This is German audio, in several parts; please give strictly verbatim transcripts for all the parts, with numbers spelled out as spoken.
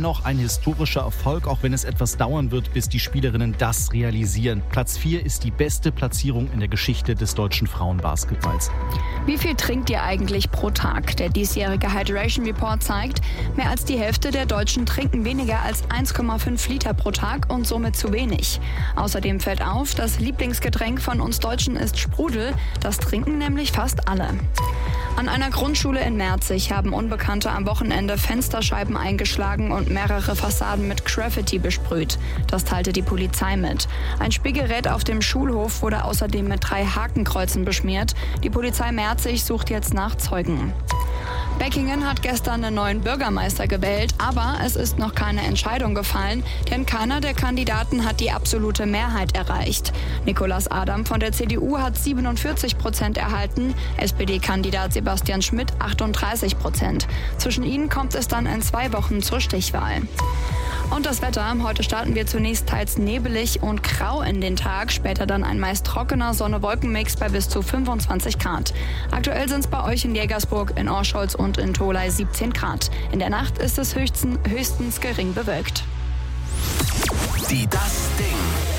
dennoch ein historischer Erfolg, auch wenn es etwas dauern wird, bis die Spielerinnen das realisieren. Platz vier ist die beste Platzierung in der Geschichte des deutschen Frauenbasketballs. Wie viel trinkt ihr eigentlich pro Tag? Der diesjährige Hydration Report zeigt, mehr als die Hälfte der Deutschen trinken weniger als eins Komma fünf Liter pro Tag und somit zu wenig. Außerdem fällt auf, das Lieblingsgetränk von uns Deutschen ist Sprudel. Das trinken nämlich fast alle. An einer Grundschule in Merzig haben Unbekannte am Wochenende Fensterscheiben eingeschlagen und mehrere Fassaden mit Graffiti besprüht. Das teilte die Polizei mit. Ein Spielgerät auf dem Schulhof wurde außerdem mit drei Hakenkreuzen beschmiert. Die Polizei Merzig sucht jetzt nach Zeugen. Beckingen hat gestern einen neuen Bürgermeister gewählt, aber es ist noch keine Entscheidung gefallen, denn keiner der Kandidaten hat die absolute Mehrheit erreicht. Nicolas Adam von der C D U hat siebenundvierzig Prozent erhalten, S P D-Kandidat Sebastian Schmidt achtunddreißig Prozent. Zwischen ihnen kommt es dann in zwei Wochen zur Stichwahl. Und das Wetter. Heute starten wir zunächst teils nebelig und grau in den Tag, später dann ein meist trockener Sonne-Wolken-Mix bei bis zu fünfundzwanzig Grad. Aktuell sind es bei euch in Jägersburg, in Orscholz und in Tholey siebzehn Grad. In der Nacht ist es höchstens, höchstens gering bewölkt. Die Das Ding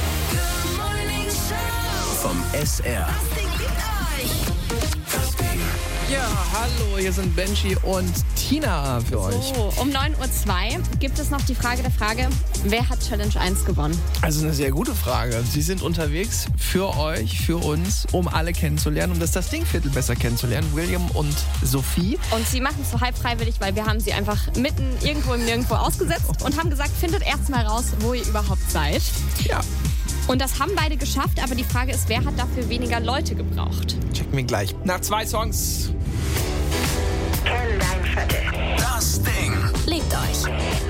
vom S R. Ja, hallo, hier sind Benji und Tina für euch. So, um neun Uhr zwei gibt es noch die Frage der Frage, wer hat Challenge eins gewonnen? Also eine sehr gute Frage. Sie sind unterwegs für euch, für uns, um alle kennenzulernen, um das Das Ding-Viertel besser kennenzulernen. William und Sophie. Und sie machen es so halb freiwillig, weil wir haben sie einfach mitten irgendwo im Nirgendwo ausgesetzt und haben gesagt, findet erst mal raus, wo ihr überhaupt seid. Ja. Und das haben beide geschafft, aber die Frage ist, wer hat dafür weniger Leute gebraucht? Checken wir gleich. Nach zwei Songs. Das Ding. Lebt euch.